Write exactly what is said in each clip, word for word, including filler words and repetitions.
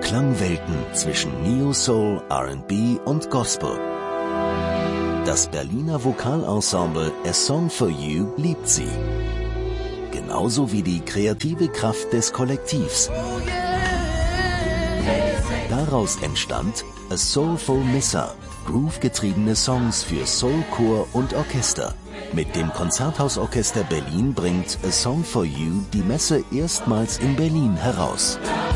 Klangwelten zwischen Neo-Soul, R and B und Gospel. Das Berliner Vokalensemble A Song for You liebt sie. Genauso wie die kreative Kraft des Kollektivs. Daraus entstand A Soulful Missa, groove-getriebene Songs für Soul, Chor und Orchester. Mit dem Konzerthausorchester Berlin bringt A Song for You die Messe erstmals in Berlin heraus.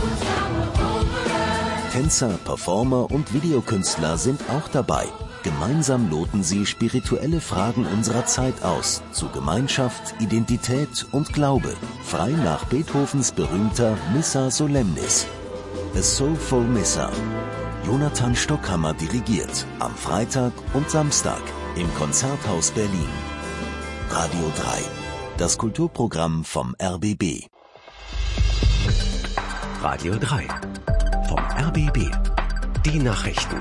Tänzer, Performer und Videokünstler sind auch dabei. Gemeinsam loten sie spirituelle Fragen unserer Zeit aus, zu Gemeinschaft, Identität und Glaube, frei nach Beethovens berühmter Missa Solemnis. A Soulful Missa. Jonathan Stockhammer dirigiert, am Freitag und Samstag im Konzerthaus Berlin. Radio drei, das Kulturprogramm vom R B B. Radio drei, vom R B B. Die Nachrichten.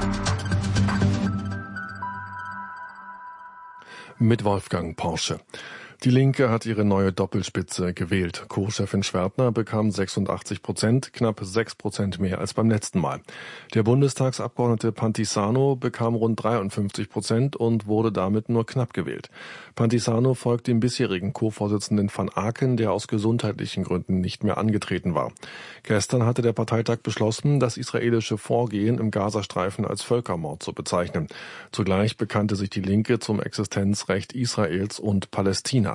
Mit Wolfgang Porsche. Die Linke hat ihre neue Doppelspitze gewählt. Co-Chefin Schwertner bekam sechsundachtzig Prozent, knapp sechs Prozent mehr als beim letzten Mal. Der Bundestagsabgeordnete Pantisano bekam rund dreiundfünfzig Prozent und wurde damit nur knapp gewählt. Pantisano folgt dem bisherigen Co-Vorsitzenden Van Aken, der aus gesundheitlichen Gründen nicht mehr angetreten war. Gestern hatte der Parteitag beschlossen, das israelische Vorgehen im Gazastreifen als Völkermord zu bezeichnen. Zugleich bekannte sich die Linke zum Existenzrecht Israels und Palästinas.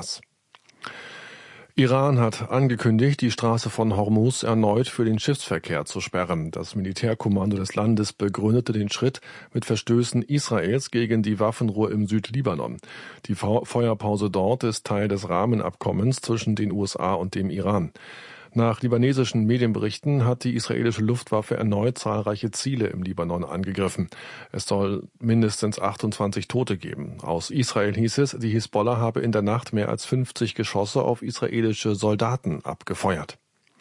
Iran hat angekündigt, die Straße von Hormuz erneut für den Schiffsverkehr zu sperren. Das Militärkommando des Landes begründete den Schritt mit Verstößen Israels gegen die Waffenruhe im Südlibanon. Die Feuerpause dort ist Teil des Rahmenabkommens zwischen den U S A und dem Iran. Nach libanesischen Medienberichten hat die israelische Luftwaffe erneut zahlreiche Ziele im Libanon angegriffen. Es soll mindestens achtundzwanzig Tote geben. Aus Israel hieß es, die Hisbollah habe in der Nacht mehr als fünfzig Geschosse auf israelische Soldaten abgefeuert.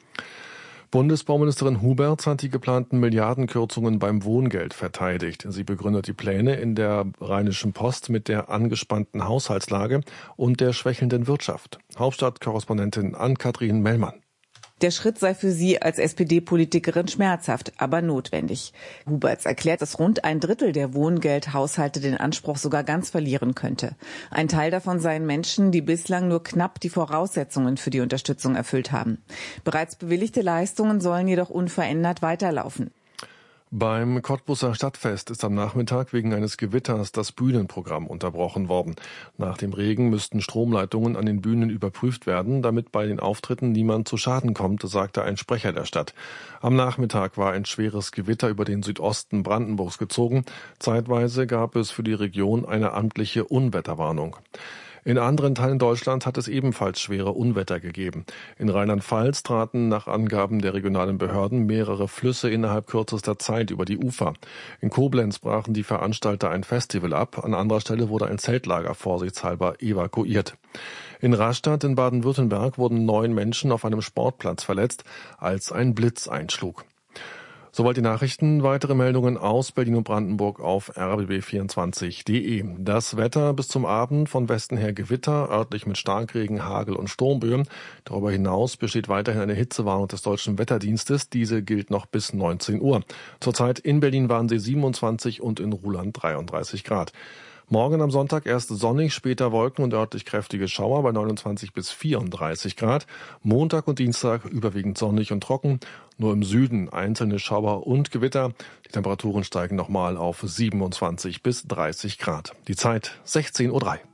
Bundesbauministerin Huberts hat die geplanten Milliardenkürzungen beim Wohngeld verteidigt. Sie begründet die Pläne in der Rheinischen Post mit der angespannten Haushaltslage und der schwächelnden Wirtschaft. Hauptstadtkorrespondentin Ann-Kathrin Mellmann. Der Schritt sei für sie als S P D-Politikerin schmerzhaft, aber notwendig. Huberts erklärt, dass rund ein Drittel der Wohngeldhaushalte den Anspruch sogar ganz verlieren könnte. Ein Teil davon seien Menschen, die bislang nur knapp die Voraussetzungen für die Unterstützung erfüllt haben. Bereits bewilligte Leistungen sollen jedoch unverändert weiterlaufen. Beim Cottbuser Stadtfest ist am Nachmittag wegen eines Gewitters das Bühnenprogramm unterbrochen worden. Nach dem Regen müssten Stromleitungen an den Bühnen überprüft werden, damit bei den Auftritten niemand zu Schaden kommt, sagte ein Sprecher der Stadt. Am Nachmittag war ein schweres Gewitter über den Südosten Brandenburgs gezogen. Zeitweise gab es für die Region eine amtliche Unwetterwarnung. In anderen Teilen Deutschlands hat es ebenfalls schwere Unwetter gegeben. In Rheinland-Pfalz traten nach Angaben der regionalen Behörden mehrere Flüsse innerhalb kürzester Zeit über die Ufer. In Koblenz brachen die Veranstalter ein Festival ab. An anderer Stelle wurde ein Zeltlager vorsichtshalber evakuiert. In Rastatt in Baden-Württemberg wurden neun Menschen auf einem Sportplatz verletzt, als ein Blitz einschlug. Soweit die Nachrichten. Weitere Meldungen aus Berlin und Brandenburg auf r b b vierundzwanzig punkt d e. Das Wetter bis zum Abend von Westen her Gewitter, örtlich mit Starkregen, Hagel und Sturmböen. Darüber hinaus besteht weiterhin eine Hitzewarnung des Deutschen Wetterdienstes. Diese gilt noch bis neunzehn Uhr. Zurzeit in Berlin waren sie siebenundzwanzig und in Ruhland dreiunddreißig Grad. Morgen am Sonntag erst sonnig, später Wolken und örtlich kräftige Schauer bei neunundzwanzig bis vierunddreißig Grad. Montag und Dienstag überwiegend sonnig und trocken. Nur im Süden einzelne Schauer und Gewitter. Die Temperaturen steigen nochmal auf siebenundzwanzig bis dreißig Grad. Die Zeit sechzehn Uhr drei.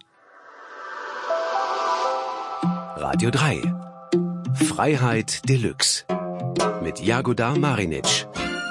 Radio drei. Freiheit Deluxe. Mit Jagoda Marinic.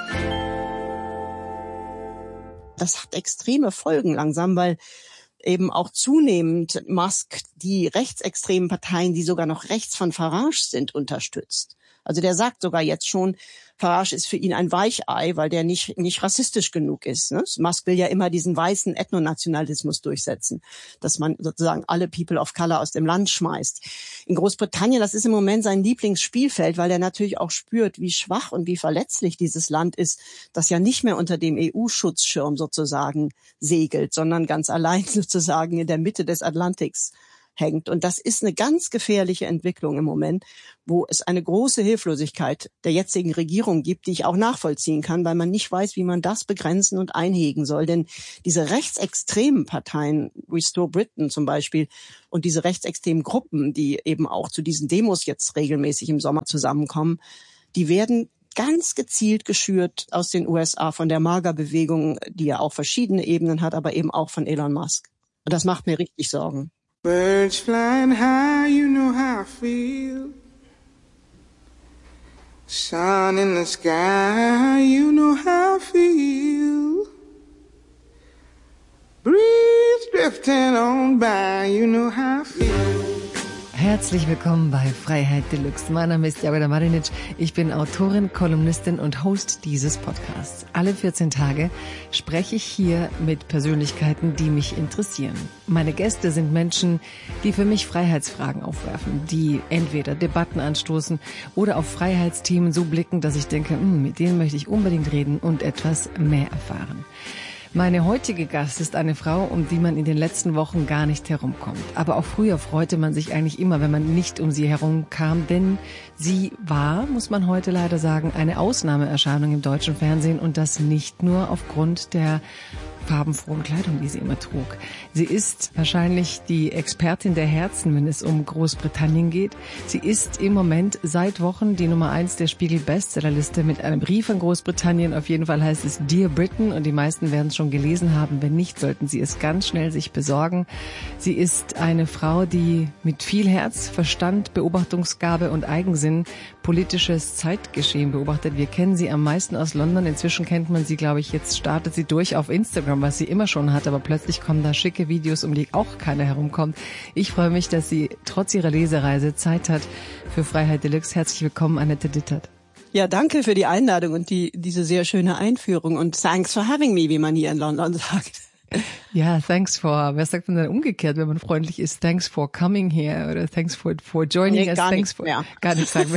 Das hat extreme Folgen langsam, weil eben auch zunehmend Musk die rechtsextremen Parteien, die sogar noch rechts von Farage sind, unterstützt. Also der sagt sogar jetzt schon, Farage ist für ihn ein Weichei, weil der nicht nicht rassistisch genug ist. Ne? Musk will ja immer diesen weißen Ethnonationalismus durchsetzen, dass man sozusagen alle People of Color aus dem Land schmeißt. In Großbritannien, das ist im Moment sein Lieblingsspielfeld, weil er natürlich auch spürt, wie schwach und wie verletzlich dieses Land ist, das ja nicht mehr unter dem E U-Schutzschirm sozusagen segelt, sondern ganz allein sozusagen in der Mitte des Atlantiks hängt. Und das ist eine ganz gefährliche Entwicklung im Moment, wo es eine große Hilflosigkeit der jetzigen Regierung gibt, die ich auch nachvollziehen kann, weil man nicht weiß, wie man das begrenzen und einhegen soll. Denn diese rechtsextremen Parteien, Restore Britain zum Beispiel, und diese rechtsextremen Gruppen, die eben auch zu diesen Demos jetzt regelmäßig im Sommer zusammenkommen, die werden ganz gezielt geschürt aus den U S A von der MAGA-Bewegung, die ja auch verschiedene Ebenen hat, aber eben auch von Elon Musk. Und das macht mir richtig Sorgen. Birds flying high, you know how I feel. Sun in the sky, you know how I feel. Breeze drifting on by, you know how I feel. Herzlich willkommen bei Freiheit Deluxe. Mein Name ist Jagoda Marinic. Ich bin Autorin, Kolumnistin und Host dieses Podcasts. Alle vierzehn Tage spreche ich hier mit Persönlichkeiten, die mich interessieren. Meine Gäste sind Menschen, die für mich Freiheitsfragen aufwerfen, die entweder Debatten anstoßen oder auf Freiheitsthemen so blicken, dass ich denke, mit denen möchte ich unbedingt reden und etwas mehr erfahren. Meine heutige Gast ist eine Frau, um die man in den letzten Wochen gar nicht herumkommt. Aber auch früher freute man sich eigentlich immer, wenn man nicht um sie herumkam, denn sie war, muss man heute leider sagen, eine Ausnahmeerscheinung im deutschen Fernsehen und das nicht nur aufgrund der farbenfrohen Kleidung, die sie immer trug. Sie ist wahrscheinlich die Expertin der Herzen, wenn es um Großbritannien geht. Sie ist im Moment seit Wochen die Nummer eins der Spiegel-Bestsellerliste mit einem Brief an Großbritannien. Auf jeden Fall heißt es Dear Britain und die meisten werden es schon gelesen haben. Wenn nicht, sollten Sie es ganz schnell sich besorgen. Sie ist eine Frau, die mit viel Herz, Verstand, Beobachtungsgabe und Eigensinn politisches Zeitgeschehen beobachtet. Wir kennen sie am meisten aus London. Inzwischen kennt man sie, glaube ich, jetzt startet sie durch auf Instagram, was sie immer schon hat, aber plötzlich kommen da schicke Videos, um die auch keiner herumkommt. Ich freue mich, dass sie trotz ihrer Lesereise Zeit hat für Freiheit Deluxe. Herzlich willkommen, Annette Dittert. Ja, danke für die Einladung und die diese sehr schöne Einführung und thanks for having me, wie man hier in London sagt. Ja, thanks for, was sagt man dann umgekehrt, wenn man freundlich ist? Thanks for coming here oder thanks for for joining nee, us. Gar thanks nichts for, mehr. Gar nichts sagen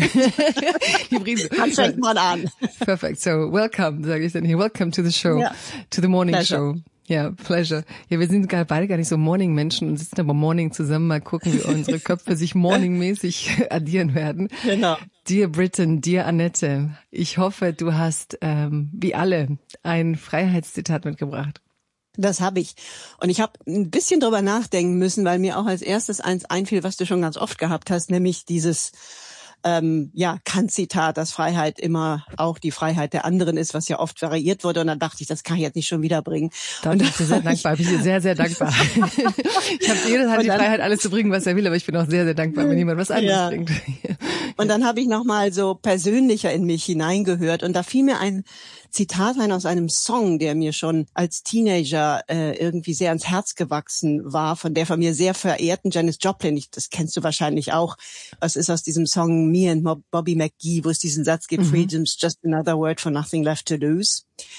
wir. Ganz fängt mal an. Perfect. So, welcome, sage ich dann hier. Welcome to the show, ja. to the morning Pleasure. show. Ja, yeah, pleasure. Ja, wir sind gerade beide gar nicht so Morning-Menschen und sitzen aber Morning zusammen, mal gucken, wie unsere Köpfe sich Morning-mäßig addieren werden. Genau. Dear Britain, dear Annette, ich hoffe, du hast, ähm, wie alle, ein Freiheitszitat mitgebracht. Das habe ich. Und ich habe ein bisschen drüber nachdenken müssen, weil mir auch als erstes eins einfiel, was du schon ganz oft gehabt hast, nämlich dieses ähm, ja Kant-Zitat, dass Freiheit immer auch die Freiheit der anderen ist, was ja oft variiert wurde. Und dann dachte ich, das kann ich jetzt nicht schon wiederbringen. Da bin ich dir sehr dankbar. Ich bin dir sehr, sehr dankbar. Ich habe jeder hat die Freiheit, alles zu bringen, was er will, aber ich bin auch sehr, sehr dankbar, wenn jemand was anderes ja. bringt. Und dann habe ich nochmal so persönlicher in mich hineingehört und da fiel mir ein Zitat ein aus einem Song, der mir schon als Teenager äh, irgendwie sehr ans Herz gewachsen war, von der von mir sehr verehrten Janis Joplin. Ich, das kennst du wahrscheinlich auch. Was ist aus diesem Song Me and Bobby McGee, wo es diesen Satz gibt, mhm. Freedom's just another word for nothing left to lose.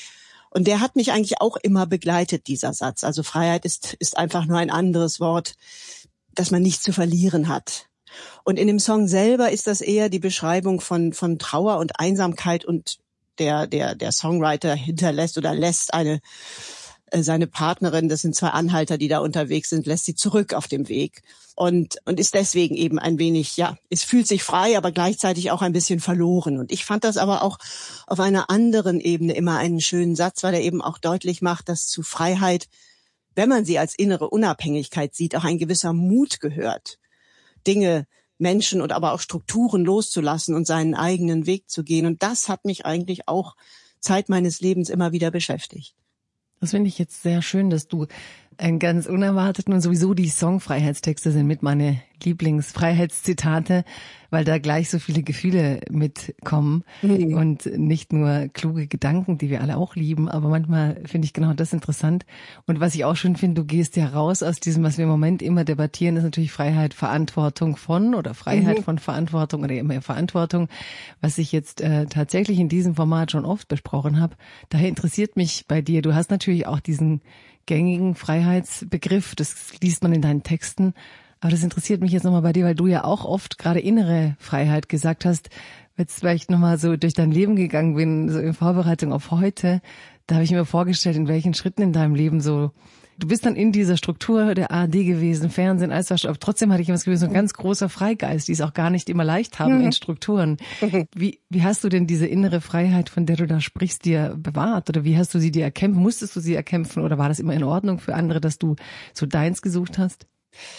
Und der hat mich eigentlich auch immer begleitet, dieser Satz. Also Freiheit ist, ist einfach nur ein anderes Wort, dass man nichts zu verlieren hat. Und in dem Song selber ist das eher die Beschreibung von, von Trauer und Einsamkeit und der, der, der Songwriter hinterlässt oder lässt eine, äh, seine Partnerin, das sind zwei Anhalter, die da unterwegs sind, lässt sie zurück auf dem Weg. Und, und ist deswegen eben ein wenig, ja, es fühlt sich frei, aber gleichzeitig auch ein bisschen verloren. Und ich fand das aber auch auf einer anderen Ebene immer einen schönen Satz, weil er eben auch deutlich macht, dass zu Freiheit, wenn man sie als innere Unabhängigkeit sieht, auch ein gewisser Mut gehört. Dinge, Menschen und aber auch Strukturen loszulassen und seinen eigenen Weg zu gehen. Und das hat mich eigentlich auch Zeit meines Lebens immer wieder beschäftigt. Das finde ich jetzt sehr schön, dass du einen ganz unerwarteten und sowieso die Songfreiheitstexte sind mit meine Lieblingsfreiheitszitate, weil da gleich so viele Gefühle mitkommen mhm. und nicht nur kluge Gedanken, die wir alle auch lieben, aber manchmal finde ich genau das interessant. Und was ich auch schön finde, du gehst ja raus aus diesem, was wir im Moment immer debattieren, ist natürlich Freiheit, Verantwortung von oder Freiheit mhm. von Verantwortung oder immer Verantwortung, was ich jetzt äh, tatsächlich in diesem Format schon oft besprochen habe. Daher interessiert mich bei dir, du hast natürlich auch diesen gängigen Freiheitsbegriff, das liest man in deinen Texten, aber das interessiert mich jetzt nochmal bei dir, weil du ja auch oft gerade innere Freiheit gesagt hast, jetzt weil ich nochmal so durch dein Leben gegangen bin, so in Vorbereitung auf heute, da habe ich mir vorgestellt, in welchen Schritten in deinem Leben so Du bist dann in dieser Struktur der A R D gewesen, Fernsehen, alles das, aber trotzdem hatte ich immer das Gefühl, so ein ganz großer Freigeist, die es auch gar nicht immer leicht haben in Strukturen. Wie, wie hast du denn diese innere Freiheit, von der du da sprichst, dir bewahrt? Oder wie hast du sie dir erkämpfen? Musstest du sie erkämpfen oder war das immer in Ordnung für andere, dass du so deins gesucht hast?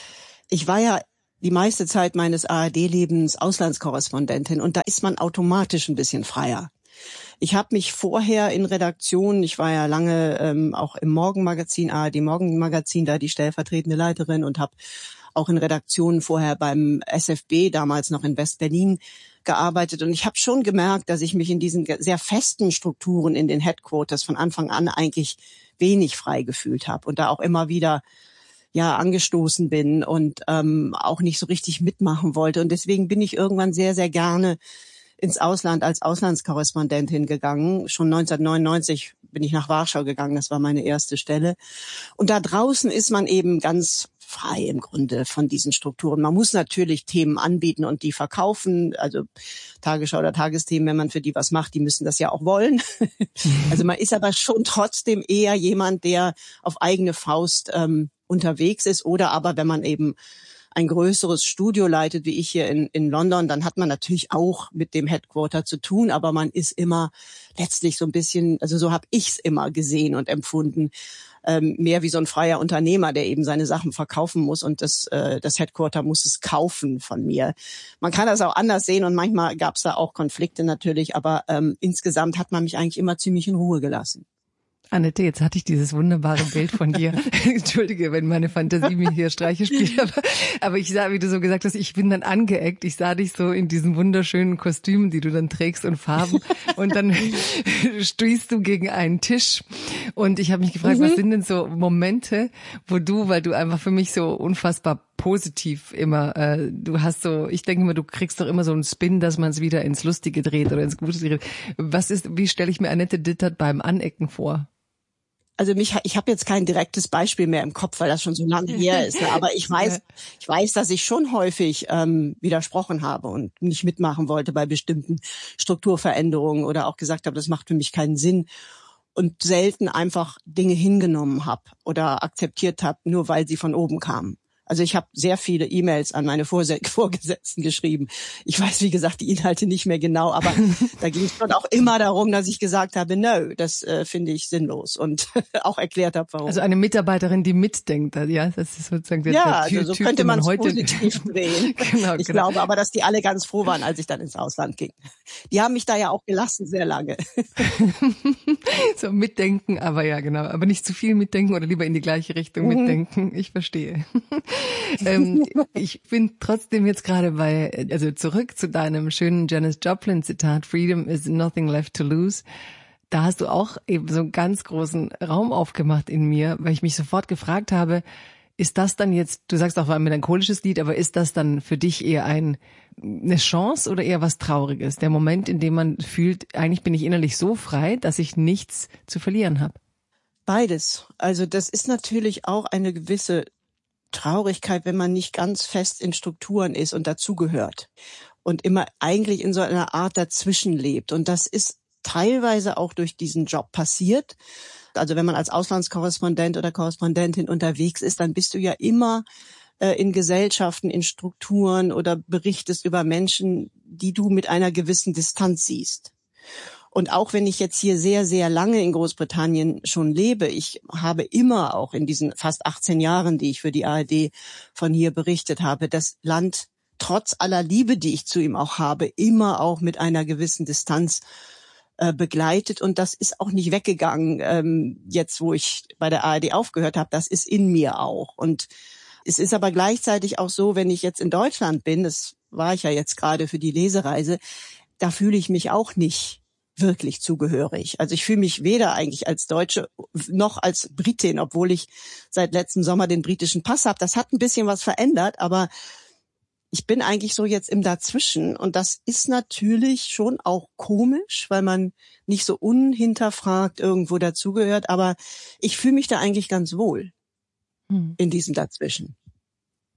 Ich war ja die meiste Zeit meines A R D-Lebens Auslandskorrespondentin und da ist man automatisch ein bisschen freier. Ich habe mich vorher in Redaktionen, ich war ja lange ähm, auch im Morgenmagazin, A R D Morgenmagazin, da die stellvertretende Leiterin und habe auch in Redaktionen vorher beim S F B, damals noch in West-Berlin, gearbeitet. Und ich habe schon gemerkt, dass ich mich in diesen sehr festen Strukturen in den Headquarters von Anfang an eigentlich wenig frei gefühlt habe und da auch immer wieder ja angestoßen bin und ähm, auch nicht so richtig mitmachen wollte. Und deswegen bin ich irgendwann sehr, sehr gerne ins Ausland als Auslandskorrespondentin gegangen. Schon neunzehnhundertneunundneunzig bin ich nach Warschau gegangen, das war meine erste Stelle. Und da draußen ist man eben ganz frei im Grunde von diesen Strukturen. Man muss natürlich Themen anbieten und die verkaufen, also Tagesschau oder Tagesthemen, wenn man für die was macht, die müssen das ja auch wollen. Also man ist aber schon trotzdem eher jemand, der auf eigene Faust ähm, unterwegs ist oder aber wenn man eben ein größeres Studio leitet, wie ich hier in, in London, dann hat man natürlich auch mit dem Headquarter zu tun, aber man ist immer letztlich so ein bisschen, also so habe ich es immer gesehen und empfunden, ähm, mehr wie so ein freier Unternehmer, der eben seine Sachen verkaufen muss und das, äh, das Headquarter muss es kaufen von mir. Man kann das auch anders sehen und manchmal gab es da auch Konflikte natürlich, aber ähm, insgesamt hat man mich eigentlich immer ziemlich in Ruhe gelassen. Annette, jetzt hatte ich dieses wunderbare Bild von dir. Entschuldige, wenn meine Fantasie mir hier Streiche spielt, aber, aber ich sah, wie du so gesagt hast, ich bin dann angeeckt. Ich sah dich so in diesen wunderschönen Kostümen, die du dann trägst und Farben und dann stießt du gegen einen Tisch und ich habe mich gefragt, mhm. was sind denn so Momente, wo du, weil du einfach für mich so unfassbar positiv immer, äh, du hast so, ich denke immer, du kriegst doch immer so einen Spin, dass man es wieder ins Lustige dreht oder ins Gute dreht. Was ist, wie stelle ich mir Annette Dittert beim Anecken vor? Also mich, ich habe jetzt kein direktes Beispiel mehr im Kopf, weil das schon so lange her ist. Ne? Aber ich weiß, ich weiß, dass ich schon häufig ähm, widersprochen habe und nicht mitmachen wollte bei bestimmten Strukturveränderungen oder auch gesagt habe, das macht für mich keinen Sinn und selten einfach Dinge hingenommen habe oder akzeptiert habe, nur weil sie von oben kamen. Also ich habe sehr viele E-Mails an meine Vorgesetzten geschrieben. Ich weiß, wie gesagt, die Inhalte nicht mehr genau, aber da ging es schon auch immer darum, dass ich gesagt habe, no, das äh, finde ich sinnlos und auch erklärt habe, warum. Also eine Mitarbeiterin, die mitdenkt, ja, das ist sozusagen der, ja, der Typ, also so Typ, könnte man es heute positiv drehen. genau, ich genau. glaube aber, dass die alle ganz froh waren, als ich dann ins Ausland ging. Die haben mich da ja auch gelassen, sehr lange. So mitdenken, aber ja, genau, aber nicht zu viel mitdenken oder lieber in die gleiche Richtung mhm. mitdenken. Ich verstehe. ähm, ich bin trotzdem jetzt gerade bei, also zurück zu deinem schönen Janis Joplin Zitat, Freedom is nothing left to lose. Da hast du auch eben so einen ganz großen Raum aufgemacht in mir, weil ich mich sofort gefragt habe, ist das dann jetzt, du sagst auch ein melancholisches Lied, aber ist das dann für dich eher ein, eine Chance oder eher was Trauriges? Der Moment, in dem man fühlt, eigentlich bin ich innerlich so frei, dass ich nichts zu verlieren habe. Beides. Also das ist natürlich auch eine gewisse Traurigkeit, wenn man nicht ganz fest in Strukturen ist und dazugehört und immer eigentlich in so einer Art dazwischen lebt. Und das ist teilweise auch durch diesen Job passiert. Also wenn man als Auslandskorrespondent oder Korrespondentin unterwegs ist, dann bist du ja immer äh, in Gesellschaften, in Strukturen oder berichtest über Menschen, die du mit einer gewissen Distanz siehst. Und auch wenn ich jetzt hier sehr, sehr lange in Großbritannien schon lebe, ich habe immer auch in diesen fast achtzehn Jahren, die ich für die A R D von hier berichtet habe, das Land trotz aller Liebe, die ich zu ihm auch habe, immer auch mit einer gewissen Distanz äh, begleitet. Und das ist auch nicht weggegangen, ähm, jetzt wo ich bei der A R D aufgehört habe. Das ist in mir auch. Und es ist aber gleichzeitig auch so, wenn ich jetzt in Deutschland bin, das war ich ja jetzt gerade für die Lesereise, da fühle ich mich auch nicht wirklich zugehörig. Also ich fühle mich weder eigentlich als Deutsche noch als Britin, obwohl ich seit letztem Sommer den britischen Pass habe. Das hat ein bisschen was verändert, aber ich bin eigentlich so jetzt im Dazwischen und das ist natürlich schon auch komisch, weil man nicht so unhinterfragt irgendwo dazugehört, aber ich fühle mich da eigentlich ganz wohl hm. in diesem Dazwischen.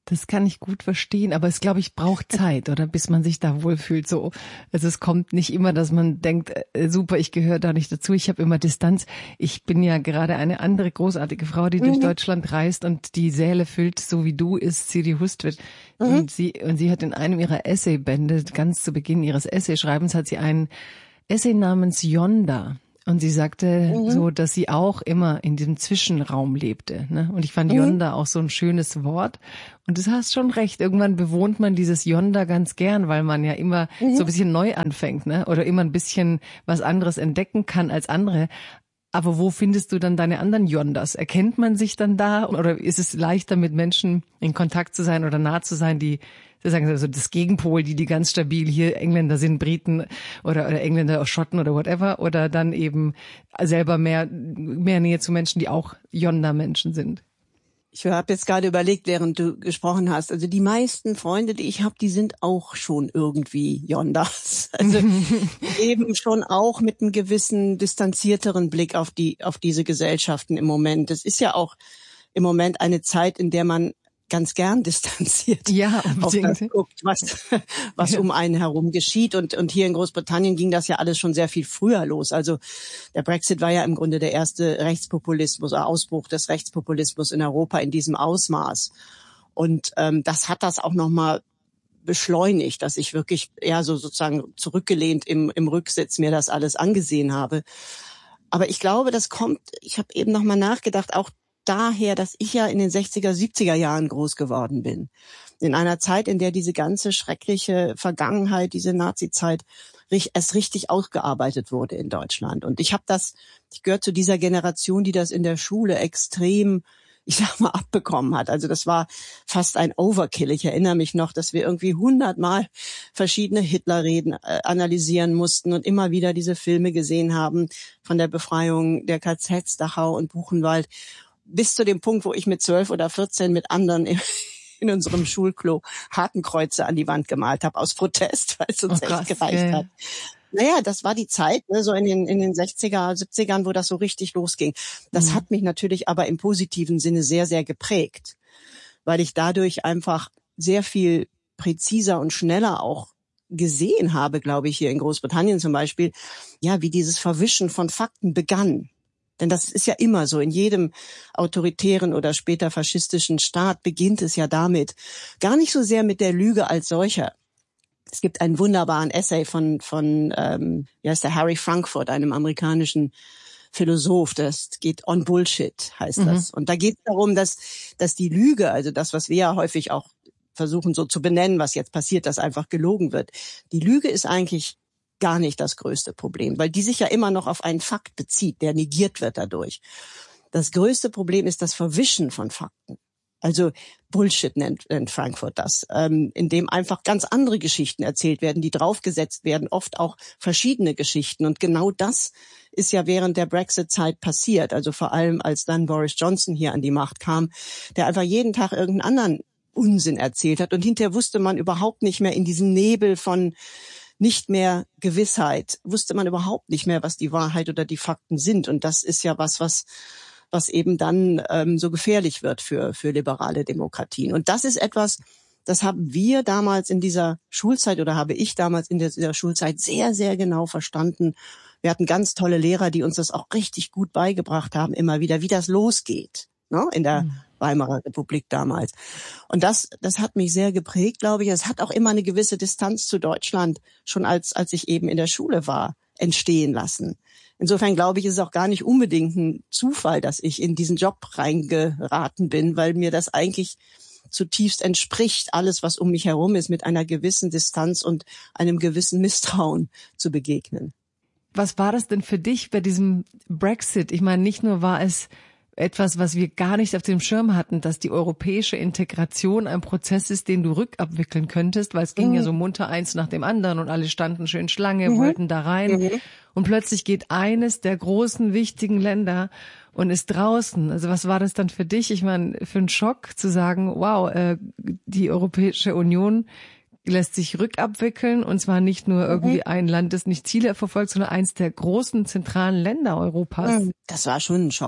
Das kann ich gut verstehen, aber es, glaube ich, braucht Zeit, oder, bis man sich da wohlfühlt. So, also es kommt nicht immer, dass man denkt, äh, super, ich gehöre da nicht dazu. Ich habe immer Distanz. Ich bin ja gerade eine andere großartige Frau, die mhm. durch Deutschland reist und die Säle füllt, so wie du, ist Siri Hustvedt. Mhm. Und sie und sie hat in einem ihrer Essaybände, ganz zu Beginn ihres Essayschreibens, hat sie einen Essay namens Yonder. Und sie sagte mhm. so, dass sie auch immer in diesem Zwischenraum lebte. Ne? Und ich fand mhm. Yonder auch so ein schönes Wort. Und du hast schon recht, irgendwann bewohnt man dieses Yonder ganz gern, weil man ja immer mhm. so ein bisschen neu anfängt, ne? Oder immer ein bisschen was anderes entdecken kann als andere. Aber wo findest du dann deine anderen Yonders? Erkennt man sich dann da? Oder ist es leichter, mit Menschen in Kontakt zu sein oder nah zu sein, die sagen also das Gegenpol, die die ganz stabil hier Engländer sind, Briten oder, oder Engländer, Schotten oder whatever, oder dann eben selber mehr mehr Nähe zu Menschen, die auch Yonder-Menschen sind? Ich habe jetzt gerade überlegt, während du gesprochen hast, also die meisten Freunde, die ich habe, die sind auch schon irgendwie Yonders. Also eben schon auch mit einem gewissen distanzierteren Blick auf die auf diese Gesellschaften im Moment. Es ist ja auch im Moment eine Zeit, in der man ganz gern distanziert ja, auf das guckt, was, was ja. um einen herum geschieht. Und, und hier in Großbritannien ging das ja alles schon sehr viel früher los. Also der Brexit war ja im Grunde der erste Rechtspopulismus, Ausbruch des Rechtspopulismus in Europa in diesem Ausmaß. Und ähm, das hat das auch nochmal beschleunigt, dass ich wirklich eher so sozusagen zurückgelehnt im, im Rücksitz mir das alles angesehen habe. Aber ich glaube, das kommt, ich habe eben nochmal nachgedacht, auch daher, dass ich ja in den sechziger, siebziger Jahren groß geworden bin. In einer Zeit, in der diese ganze schreckliche Vergangenheit, diese Nazi-Zeit erst richtig ausgearbeitet wurde in Deutschland. Und ich habe das, ich gehöre zu dieser Generation, die das in der Schule extrem, ich sag mal, abbekommen hat. Also das war fast ein Overkill. Ich erinnere mich noch, dass wir irgendwie hundertmal verschiedene Hitlerreden äh, analysieren mussten und immer wieder diese Filme gesehen haben von der Befreiung der K Zs Dachau und Buchenwald. Bis zu dem Punkt, wo ich mit zwölf oder vierzehn mit anderen in unserem Schulklo Hakenkreuze an die Wand gemalt habe, aus Protest, weil es uns oh, echt gereicht yeah. hat. Naja, das war die Zeit, ne, so in den, in den sechziger, siebzigern, wo das so richtig losging. Das mhm. hat mich natürlich aber im positiven Sinne sehr, sehr geprägt, weil ich dadurch einfach sehr viel präziser und schneller auch gesehen habe, glaube ich, hier in Großbritannien zum Beispiel, ja, wie dieses Verwischen von Fakten begann. Denn das ist ja immer so. In jedem autoritären oder später faschistischen Staat beginnt es ja damit. Gar nicht so sehr mit der Lüge als solcher. Es gibt einen wunderbaren Essay von, von ähm, wie heißt der, Harry Frankfurt, einem amerikanischen Philosoph. Das geht On Bullshit, heißt mhm. das. Und da geht es darum, dass, dass die Lüge, also das, was wir ja häufig auch versuchen so zu benennen, was jetzt passiert, dass einfach gelogen wird. Die Lüge ist eigentlich gar nicht das größte Problem, weil die sich ja immer noch auf einen Fakt bezieht, der negiert wird dadurch. Das größte Problem ist das Verwischen von Fakten. Also Bullshit nennt, nennt Frankfurt das, ähm, in dem einfach ganz andere Geschichten erzählt werden, die draufgesetzt werden, oft auch verschiedene Geschichten. Und genau das ist ja während der Brexit-Zeit passiert. Also vor allem, als dann Boris Johnson hier an die Macht kam, der einfach jeden Tag irgendeinen anderen Unsinn erzählt hat. Und hinterher wusste man überhaupt nicht mehr in diesem Nebel von nicht mehr Gewissheit, wusste man überhaupt nicht mehr, was die Wahrheit oder die Fakten sind. Und das ist ja was, was was eben dann ähm, so gefährlich wird für für liberale Demokratien. Und das ist etwas, das haben wir damals in dieser Schulzeit oder habe ich damals in dieser Schulzeit sehr, sehr genau verstanden. Wir hatten ganz tolle Lehrer, die uns das auch richtig gut beigebracht haben, immer wieder, wie das losgeht, ne, in der mhm. Weimarer Republik damals. Und das, das hat mich sehr geprägt, glaube ich. Es hat auch immer eine gewisse Distanz zu Deutschland, schon als, als ich eben in der Schule war, entstehen lassen. Insofern glaube ich, ist es auch gar nicht unbedingt ein Zufall, dass ich in diesen Job reingeraten bin, weil mir das eigentlich zutiefst entspricht, alles, was um mich herum ist, mit einer gewissen Distanz und einem gewissen Misstrauen zu begegnen. Was war das denn für dich bei diesem Brexit? Ich meine, nicht nur war es etwas, was wir gar nicht auf dem Schirm hatten, dass die europäische Integration ein Prozess ist, den du rückabwickeln könntest, weil es ging mhm. ja so munter eins nach dem anderen und alle standen schön Schlange, mhm. wollten da rein. Mhm. Und plötzlich geht eines der großen, wichtigen Länder und ist draußen. Also was war das dann für dich? Ich meine, für einen Schock zu sagen, wow, äh, die Europäische Union lässt sich rückabwickeln, und zwar nicht nur irgendwie ein Land, das nicht Ziele verfolgt, sondern eins der großen zentralen Länder Europas. Das war schon ein Schock.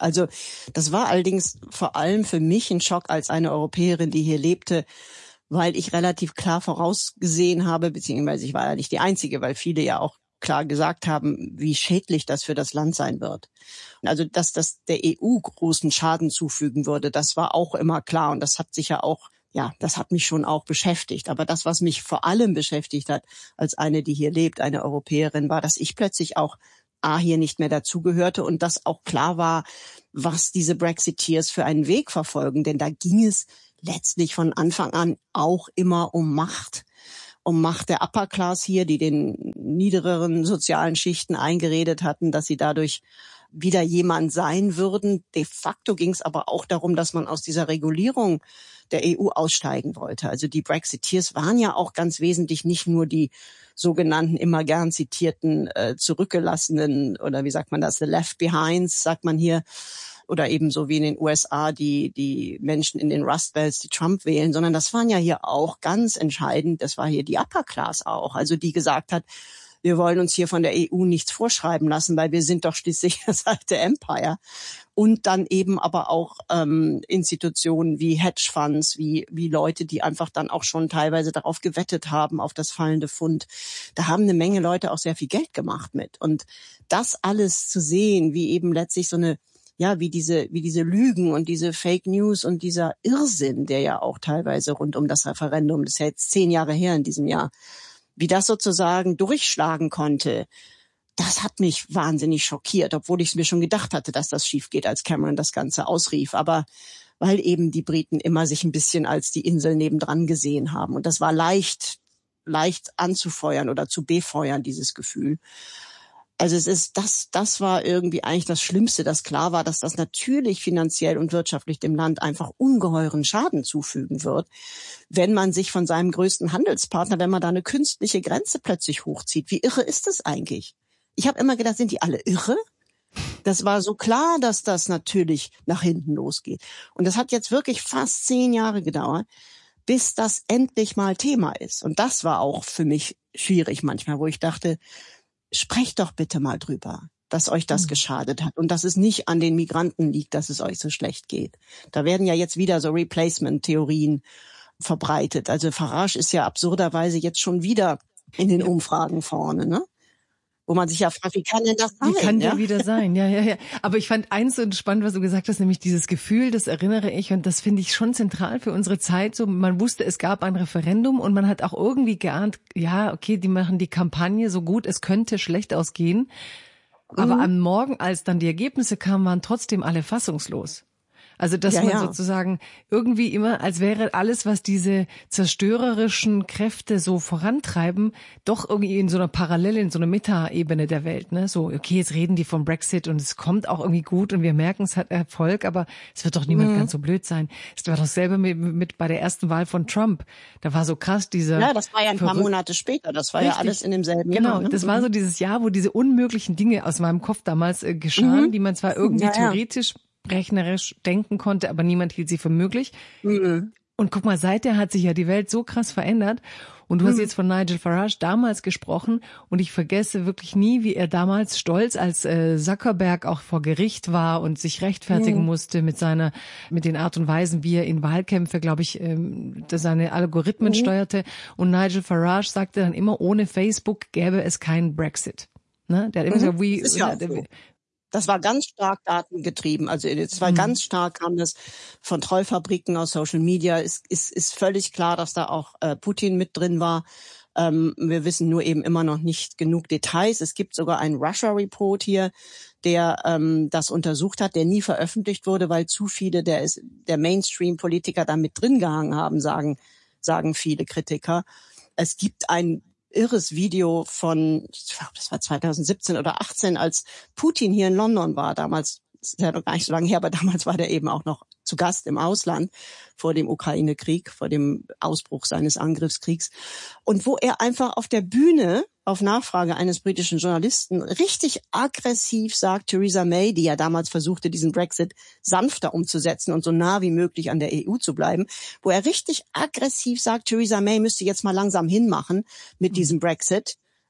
Also das war allerdings vor allem für mich ein Schock als eine Europäerin, die hier lebte, weil ich relativ klar vorausgesehen habe, beziehungsweise ich war ja nicht die Einzige, weil viele ja auch klar gesagt haben, wie schädlich das für das Land sein wird. Also, dass das der E U großen Schaden zufügen würde, das war auch immer klar und das hat sich ja auch, ja, das hat mich schon auch beschäftigt. Aber das, was mich vor allem beschäftigt hat, als eine, die hier lebt, eine Europäerin, war, dass ich plötzlich auch A, hier nicht mehr dazugehörte und dass auch klar war, was diese Brexiteers für einen Weg verfolgen. Denn da ging es letztlich von Anfang an auch immer um Macht. Um Macht der Upper Class hier, die den niedereren sozialen Schichten eingeredet hatten, dass sie dadurch wieder jemand sein würden. De facto ging es aber auch darum, dass man aus dieser Regulierung der E U aussteigen wollte. Also die Brexiteers waren ja auch ganz wesentlich nicht nur die sogenannten immer gern zitierten äh, zurückgelassenen oder wie sagt man das, the left behinds, sagt man hier, oder ebenso wie in den U S A die die Menschen in den Rust Belts, die Trump wählen, sondern das waren ja hier auch ganz entscheidend, das war hier die Upper Class auch, also die gesagt hat, wir wollen uns hier von der E U nichts vorschreiben lassen, weil wir sind doch schließlich das alte Empire. Und dann eben aber auch ähm, Institutionen wie Hedgefonds, wie wie Leute, die einfach dann auch schon teilweise darauf gewettet haben, auf das fallende Pfund. Da haben eine Menge Leute auch sehr viel Geld gemacht mit. Und das alles zu sehen, wie eben letztlich so eine, ja, wie diese wie diese Lügen und diese Fake News und dieser Irrsinn, der ja auch teilweise rund um das Referendum, das ist ja jetzt zehn Jahre her in diesem Jahr, wie das sozusagen durchschlagen konnte, das hat mich wahnsinnig schockiert, obwohl ich es mir schon gedacht hatte, dass das schief geht, als Cameron das Ganze ausrief. Aber weil eben die Briten immer sich ein bisschen als die Insel nebendran gesehen haben. Und das war leicht, leicht anzufeuern oder zu befeuern, dieses Gefühl. Also es ist, das, das war irgendwie eigentlich das Schlimmste, dass klar war, dass das natürlich finanziell und wirtschaftlich dem Land einfach ungeheuren Schaden zufügen wird, wenn man sich von seinem größten Handelspartner, wenn man da eine künstliche Grenze plötzlich hochzieht. Wie irre ist das eigentlich? Ich habe immer gedacht, sind die alle irre? Das war so klar, dass das natürlich nach hinten losgeht. Und das hat jetzt wirklich fast zehn Jahre gedauert, bis das endlich mal Thema ist. Und das war auch für mich schwierig manchmal, wo ich dachte, sprecht doch bitte mal drüber, dass euch das geschadet hat und dass es nicht an den Migranten liegt, dass es euch so schlecht geht. Da werden ja jetzt wieder so Replacement-Theorien verbreitet. Also Farage ist ja absurderweise jetzt schon wieder in den Umfragen vorne, ne? Wo man sich ja fragt, wie kann denn das sein? Wie kann der ja? wieder sein? Ja, ja, ja. Aber ich fand eins so spannend, was du gesagt hast, nämlich dieses Gefühl, das erinnere ich, und das finde ich schon zentral für unsere Zeit. So, man wusste, es gab ein Referendum und man hat auch irgendwie geahnt, ja, okay, die machen die Kampagne so gut, es könnte schlecht ausgehen. Aber mhm. am Morgen, als dann die Ergebnisse kamen, waren trotzdem alle fassungslos. Also, dass ja, man ja. sozusagen irgendwie immer, als wäre alles, was diese zerstörerischen Kräfte so vorantreiben, doch irgendwie in so einer Parallele, in so einer Meta-Ebene der Welt, ne? So, okay, jetzt reden die vom Brexit und es kommt auch irgendwie gut und wir merken, es hat Erfolg, aber es wird doch niemand mhm. ganz so blöd sein. Es war doch selber mit, mit bei der ersten Wahl von Trump. Da war so krass dieser... Ja, das war ja ein paar Verrück- Monate später. Das war Richtig. ja alles in demselben genau, Jahr. Genau, ne? das war so dieses Jahr, wo diese unmöglichen Dinge aus meinem Kopf damals äh, geschahen, Mhm. die man zwar irgendwie Ja, ja. theoretisch rechnerisch denken konnte, aber niemand hielt sie für möglich. Mhm. Und guck mal, seither hat sich ja die Welt so krass verändert. Und du hast jetzt von Nigel Farage damals gesprochen und ich vergesse wirklich nie, wie er damals stolz als äh, Zuckerberg auch vor Gericht war und sich rechtfertigen Mhm. musste mit seiner, mit den Art und Weisen, wie er in Wahlkämpfe, glaube ich, ähm, seine Algorithmen Mhm. steuerte. Und Nigel Farage sagte dann immer, ohne Facebook gäbe es keinen Brexit. Ne? Der hat immer Mhm. gesagt, wie, Das ist ja auch so. Das war ganz stark datengetrieben. Also es war Mhm. ganz stark, kam das von Trollfabriken aus Social Media. Es ist, ist völlig klar, dass da auch äh, Putin mit drin war. Ähm, wir wissen nur eben immer noch nicht genug Details. Es gibt sogar einen Russia Report hier, der ähm, das untersucht hat, der nie veröffentlicht wurde, weil zu viele der, der Mainstream-Politiker da mit drin gehangen haben, sagen, sagen viele Kritiker. Es gibt ein irres Video von, ich glaube, das war zwanzig siebzehn oder achtzehn, als Putin hier in London war. Damals, das ist ja noch gar nicht so lange her, aber damals war der eben auch noch zu Gast im Ausland vor dem Ukraine-Krieg, vor dem Ausbruch seines Angriffskriegs. Und wo er einfach auf der Bühne auf Nachfrage eines britischen Journalisten richtig aggressiv sagt, Theresa May, die ja damals versuchte, diesen Brexit sanfter umzusetzen und so nah wie möglich an der E U zu bleiben, wo er richtig aggressiv sagt, Theresa May müsste jetzt mal langsam hinmachen mit diesem Brexit,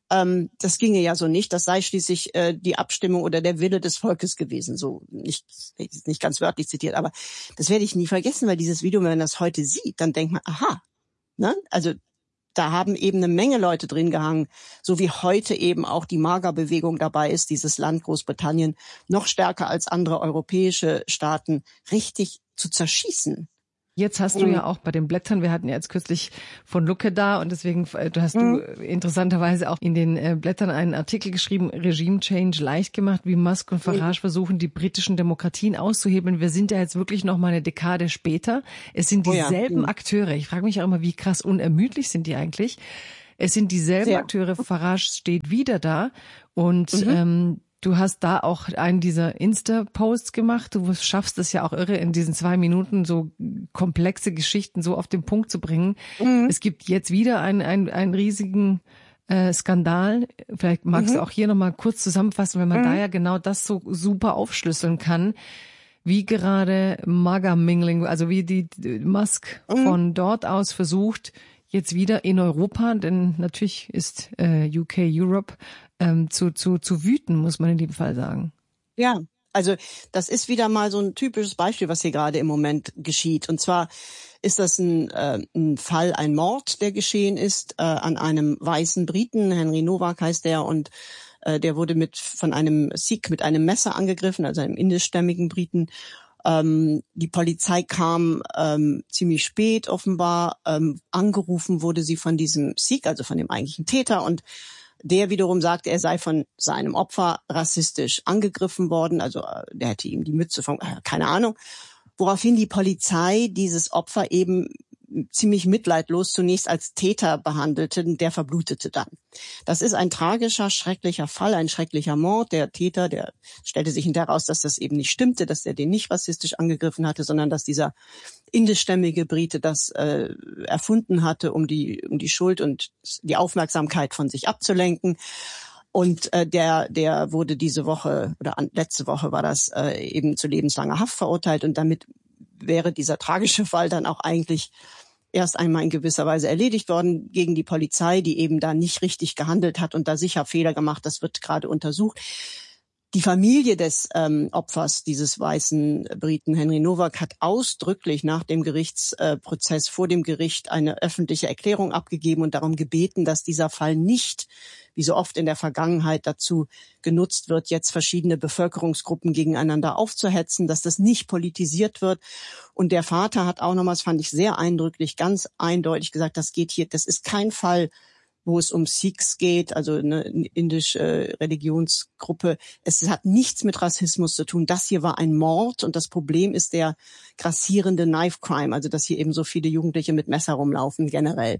Ähm, das ginge ja so nicht. Das sei schließlich äh, die Abstimmung oder der Wille des Volkes gewesen. So nicht, nicht ganz wörtlich zitiert, aber das werde ich nie vergessen, weil dieses Video, wenn man das heute sieht, dann denkt man, aha, ne? Also da haben eben eine Menge Leute drin gehangen, so wie heute eben auch die MAGA-Bewegung dabei ist, dieses Land Großbritannien noch stärker als andere europäische Staaten richtig zu zerschießen. Jetzt hast du ja auch bei den Blättern, wir hatten ja jetzt kürzlich von Lucke da und deswegen du hast mhm. du interessanterweise auch in den äh, Blättern einen Artikel geschrieben, Regime Change leicht gemacht, wie Musk und Farage versuchen, die britischen Demokratien auszuhebeln. Wir sind ja jetzt wirklich noch mal eine Dekade später. Es sind dieselben oh ja. Akteure. Ich frage mich auch immer, wie krass unermüdlich sind die eigentlich? Es sind dieselben Sehr. Akteure. Farage steht wieder da und mhm. ähm, du hast da auch einen dieser Insta-Posts gemacht. Du schaffst es ja auch irre, in diesen zwei Minuten so komplexe Geschichten so auf den Punkt zu bringen. Mhm. Es gibt jetzt wieder einen, einen, einen riesigen äh, Skandal. Vielleicht magst mhm. du auch hier nochmal kurz zusammenfassen, wenn man mhm. da ja genau das so super aufschlüsseln kann, wie gerade MAGA-Mingling, also wie die, die Musk mhm. von dort aus versucht, jetzt wieder in Europa, denn natürlich ist äh, U K, Europe, ähm, zu, zu, zu wüten, muss man in dem Fall sagen. Ja, also das ist wieder mal so ein typisches Beispiel, was hier gerade im Moment geschieht. Und zwar ist das ein, äh, ein Fall, ein Mord, der geschehen ist äh, an einem weißen Briten, Henry Nowak heißt der, und äh, der wurde mit von einem Sikh mit einem Messer angegriffen, also einem indischstämmigen Briten. Ähm, die Polizei kam ähm, ziemlich spät offenbar. Ähm, angerufen wurde sie von diesem Sikh, also von dem eigentlichen Täter, und der wiederum sagte, er sei von seinem Opfer rassistisch angegriffen worden. Also äh, der hätte ihm die Mütze von, äh, keine Ahnung. Woraufhin die Polizei dieses Opfer eben ziemlich mitleidlos zunächst als Täter behandelte, der verblutete dann. Das ist ein tragischer, schrecklicher Fall, ein schrecklicher Mord. Der Täter, der stellte sich hinterher raus, dass das eben nicht stimmte, dass er den nicht rassistisch angegriffen hatte, sondern dass dieser indischstämmige Brite das äh, erfunden hatte, um die um die Schuld und die Aufmerksamkeit von sich abzulenken. Und äh, der der wurde diese Woche oder an, letzte Woche war das äh, eben zu lebenslanger Haft verurteilt, und damit wäre dieser tragische Fall dann auch eigentlich erst einmal in gewisser Weise erledigt worden gegen die Polizei, die eben da nicht richtig gehandelt hat und da sicher Fehler gemacht. Das wird gerade untersucht. Die Familie des ähm, Opfers, dieses weißen Briten Henry Nowak, hat ausdrücklich nach dem Gerichtsprozess vor dem Gericht eine öffentliche Erklärung abgegeben und darum gebeten, dass dieser Fall nicht, wie so oft in der Vergangenheit, dazu genutzt wird, jetzt verschiedene Bevölkerungsgruppen gegeneinander aufzuhetzen, dass das nicht politisiert wird. Und der Vater hat auch nochmals, fand ich sehr eindrücklich, ganz eindeutig gesagt, das geht hier, das ist kein Fall, wo es um Sikhs geht, also eine indische äh, Religionsgruppe. Es hat nichts mit Rassismus zu tun. Das hier war ein Mord, und das Problem ist der grassierende Knife Crime, also dass hier eben so viele Jugendliche mit Messer rumlaufen generell.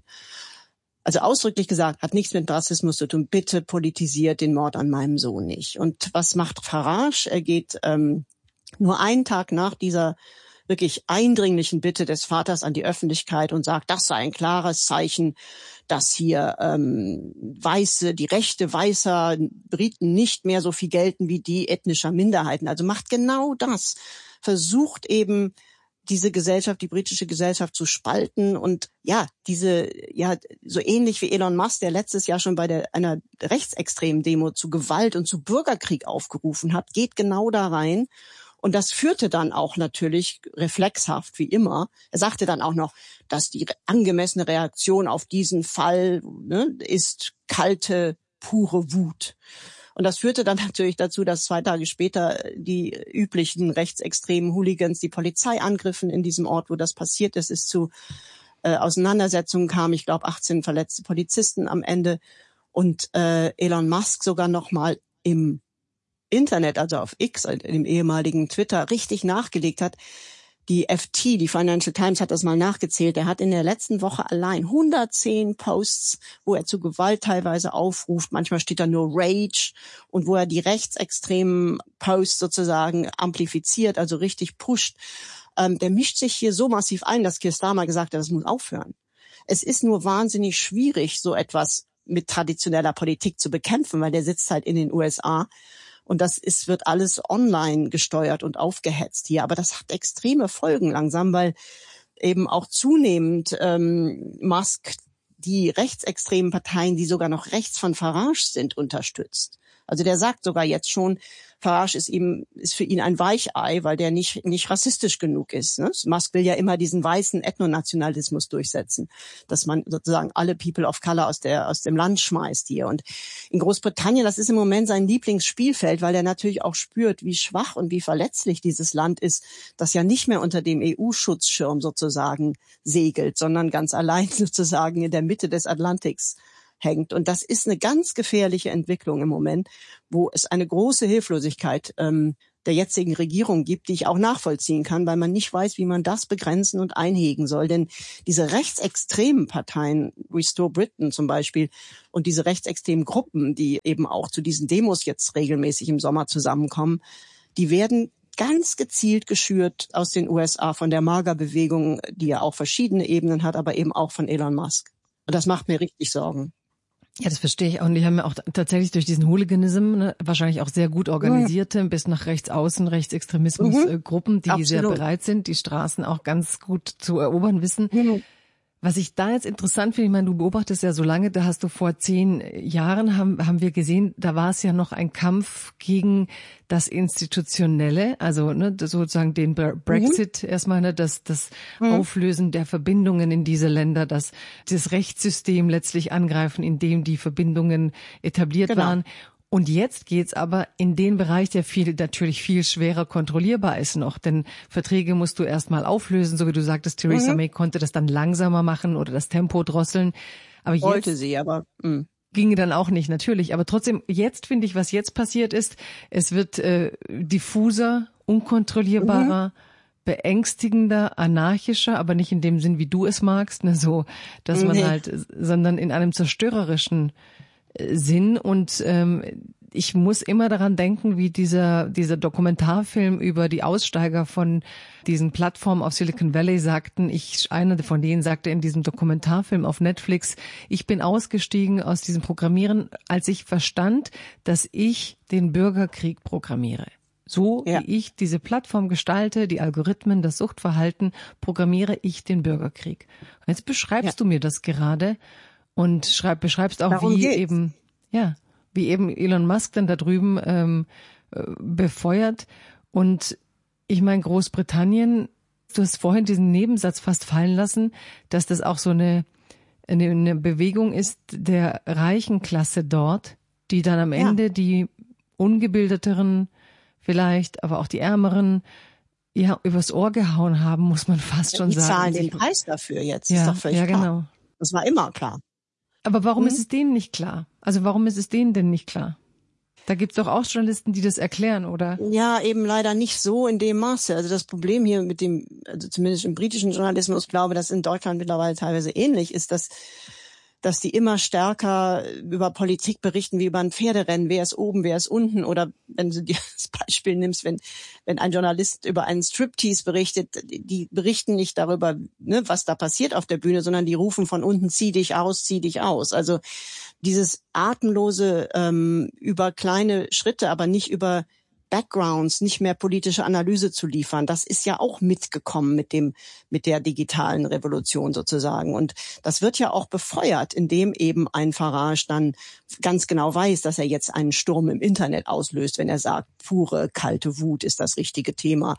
Also ausdrücklich gesagt, hat nichts mit Rassismus zu tun. Bitte politisiert den Mord an meinem Sohn nicht. Und was macht Farage? Er geht ähm, nur einen Tag nach dieser wirklich eindringlichen Bitte des Vaters an die Öffentlichkeit und sagt, das sei ein klares Zeichen, dass hier ähm, Weiße, die Rechte weißer Briten nicht mehr so viel gelten wie die ethnischer Minderheiten. Also macht genau das. Versucht eben diese Gesellschaft, die britische Gesellschaft zu spalten, und ja, diese, ja, so ähnlich wie Elon Musk, der letztes Jahr schon bei der, einer rechtsextremen Demo zu Gewalt und zu Bürgerkrieg aufgerufen hat, geht genau da rein. Und das führte dann auch natürlich reflexhaft, wie immer. Er sagte dann auch noch, dass die angemessene Reaktion auf diesen Fall, ne, ist kalte, pure Wut. Und das führte dann natürlich dazu, dass zwei Tage später die üblichen rechtsextremen Hooligans die Polizei angriffen in diesem Ort, wo das passiert ist, es zu äh, Auseinandersetzungen kam. Ich glaube, achtzehn verletzte Polizisten am Ende. Und äh, Elon Musk sogar noch mal im Internet, also auf X, dem ehemaligen Twitter, richtig nachgelegt hat. Die F T, die Financial Times, hat das mal nachgezählt. Er hat in der letzten Woche allein hundertzehn Posts, wo er zu Gewalt teilweise aufruft. Manchmal steht da nur Rage, und wo er die rechtsextremen Posts sozusagen amplifiziert, also richtig pusht. Ähm, der mischt sich hier so massiv ein, dass Keir Starmer gesagt hat, das muss aufhören. Es ist nur wahnsinnig schwierig, so etwas mit traditioneller Politik zu bekämpfen, weil der sitzt halt in den U S A. Und das ist, wird alles online gesteuert und aufgehetzt hier. Aber das hat extreme Folgen langsam, weil eben auch zunehmend ähm, Musk die rechtsextremen Parteien, die sogar noch rechts von Farage sind, unterstützt. Also der sagt sogar jetzt schon, Farage ist ihm, ist für ihn ein Weichei, weil der nicht, nicht rassistisch genug ist. Ne? Musk will ja immer diesen weißen Ethnonationalismus durchsetzen, dass man sozusagen alle People of Color aus der, aus dem Land schmeißt hier. Und in Großbritannien, das ist im Moment sein Lieblingsspielfeld, weil er natürlich auch spürt, wie schwach und wie verletzlich dieses Land ist, das ja nicht mehr unter dem E U-Schutzschirm sozusagen segelt, sondern ganz allein sozusagen in der Mitte des Atlantiks hängt. Und das ist eine ganz gefährliche Entwicklung im Moment, wo es eine große Hilflosigkeit ähm, der jetzigen Regierung gibt, die ich auch nachvollziehen kann, weil man nicht weiß, wie man das begrenzen und einhegen soll. Denn diese rechtsextremen Parteien, Restore Britain zum Beispiel, und diese rechtsextremen Gruppen, die eben auch zu diesen Demos jetzt regelmäßig im Sommer zusammenkommen, die werden ganz gezielt geschürt aus den U S A von der MAGA-Bewegung, die ja auch verschiedene Ebenen hat, aber eben auch von Elon Musk. Und das macht mir richtig Sorgen. Ja, das verstehe ich auch. Und die haben ja auch tatsächlich durch diesen Hooliganism ne, wahrscheinlich auch sehr gut organisierte, mhm. bis nach rechts außen, Rechtsextremismus-Gruppen, mhm. die Absolut. sehr bereit sind, die Straßen auch ganz gut zu erobern wissen. Mhm. Was ich da jetzt interessant finde, ich meine, du beobachtest ja so lange, da hast du vor zehn Jahren, haben, haben wir gesehen, da war es ja noch ein Kampf gegen das Institutionelle, also ne, sozusagen den Brexit mhm. erstmal, ne, das, das mhm. Auflösen der Verbindungen in diese Länder, das, das Rechtssystem letztlich angreifen, in dem die Verbindungen etabliert genau. waren. Und jetzt geht's aber in den Bereich, der viel, natürlich viel schwerer kontrollierbar ist noch. Denn Verträge musst du erstmal auflösen, so wie du sagtest, Theresa mhm. May konnte das dann langsamer machen oder das Tempo drosseln. Aber Wollte jetzt sie, aber mh. ginge dann auch nicht, natürlich. Aber trotzdem, jetzt finde ich, was jetzt passiert ist, es wird äh, diffuser, unkontrollierbarer, mhm. beängstigender, anarchischer, aber nicht in dem Sinn, wie du es magst, ne, so, dass man nee. halt, sondern in einem zerstörerischen Sinn. Und ähm, ich muss immer daran denken, wie dieser dieser Dokumentarfilm über die Aussteiger von diesen Plattformen auf Silicon Valley sagten. Ich einer von denen sagte in diesem Dokumentarfilm auf Netflix: Ich bin ausgestiegen aus diesem Programmieren, als ich verstand, dass ich den Bürgerkrieg programmiere. So ja. wie ich diese Plattform gestalte, die Algorithmen, das Suchtverhalten, programmiere ich den Bürgerkrieg. Und jetzt beschreibst ja. du mir das gerade. Und schreib, beschreibst auch, Darum wie geht's. eben, ja, wie eben Elon Musk dann da drüben ähm, befeuert. Und ich meine, Großbritannien, du hast vorhin diesen Nebensatz fast fallen lassen, dass das auch so eine, eine, eine Bewegung ist der reichen Klasse dort, die dann am Ende ja. die ungebildeteren vielleicht, aber auch die ärmeren, ja, übers Ohr gehauen haben, muss man fast schon die sagen. Die zahlen den Preis dafür jetzt, ja, ist doch völlig ja, klar. Genau. Das war immer klar. Aber warum hm? ist es denen nicht klar? Also warum ist es denen denn nicht klar? Da gibt's doch auch Journalisten, die das erklären, oder? Ja, eben leider nicht so in dem Maße. Also das Problem hier mit dem, also zumindest im britischen Journalismus, ich glaube, das in Deutschland mittlerweile teilweise ähnlich ist, dass dass die immer stärker über Politik berichten wie über ein Pferderennen. Wer ist oben, wer ist unten? Oder wenn du dir das Beispiel nimmst, wenn wenn ein Journalist über einen Striptease berichtet, die berichten nicht darüber, ne, was da passiert auf der Bühne, sondern die rufen von unten: Zieh dich aus, zieh dich aus. Also dieses atemlose ähm, über kleine Schritte, aber nicht über Backgrounds, nicht mehr politische Analyse zu liefern, das ist ja auch mitgekommen mit dem, mit der digitalen Revolution sozusagen. Und das wird ja auch befeuert, indem eben ein Farage dann ganz genau weiß, dass er jetzt einen Sturm im Internet auslöst, wenn er sagt, pure, kalte Wut ist das richtige Thema.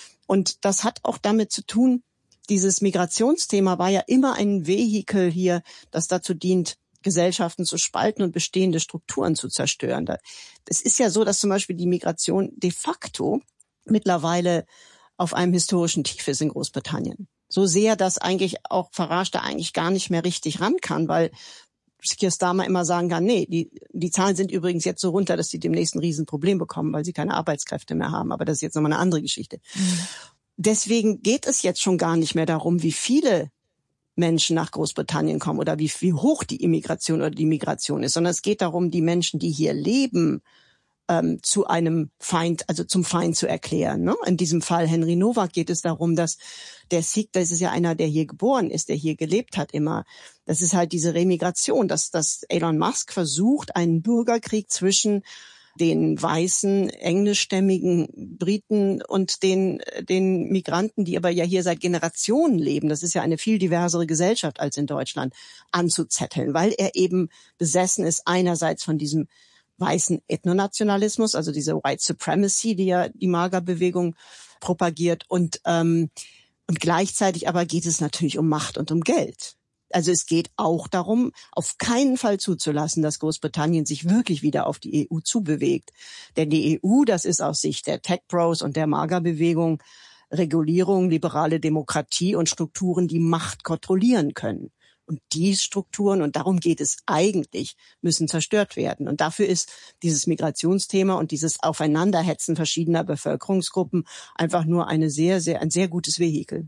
Und das hat auch damit zu tun, dieses Migrationsthema war ja immer ein Vehikel hier, das dazu dient, Gesellschaften zu spalten und bestehende Strukturen zu zerstören. Es ist ja so, dass zum Beispiel die Migration de facto mittlerweile auf einem historischen Tief ist in Großbritannien. So sehr, dass eigentlich auch Farage da eigentlich gar nicht mehr richtig ran kann, weil Keir Starmer immer sagen kann, nee, die, die Zahlen sind übrigens jetzt so runter, dass sie demnächst ein Riesenproblem bekommen, weil sie keine Arbeitskräfte mehr haben. Aber das ist jetzt nochmal eine andere Geschichte. Mhm. Deswegen geht es jetzt schon gar nicht mehr darum, wie viele Menschen nach Großbritannien kommen oder wie, wie hoch die Immigration oder die Migration ist, sondern es geht darum, die Menschen, die hier leben, ähm, zu einem Feind, also zum Feind zu erklären. Ne? In diesem Fall Henry Nowak geht es darum, dass der Sikh, das ist ja einer, der hier geboren ist, der hier gelebt hat immer, das ist halt diese Remigration, dass, dass Elon Musk versucht, einen Bürgerkrieg zwischen den weißen, englischstämmigen Briten und den, den Migranten, die aber ja hier seit Generationen leben, das ist ja eine viel diversere Gesellschaft als in Deutschland, anzuzetteln, weil er eben besessen ist einerseits von diesem weißen Ethnonationalismus, also diese White Supremacy, die ja die MAGA-Bewegung propagiert, und, ähm, und gleichzeitig aber geht es natürlich um Macht und um Geld. Also es geht auch darum, auf keinen Fall zuzulassen, dass Großbritannien sich wirklich wieder auf die E U zubewegt. Denn die E U, das ist aus Sicht der Tech-Bros und der MAGA-Bewegung Regulierung, liberale Demokratie und Strukturen, die Macht kontrollieren können. Und die Strukturen, und darum geht es eigentlich, müssen zerstört werden. Und dafür ist dieses Migrationsthema und dieses Aufeinanderhetzen verschiedener Bevölkerungsgruppen einfach nur eine sehr, sehr, ein sehr gutes Vehikel.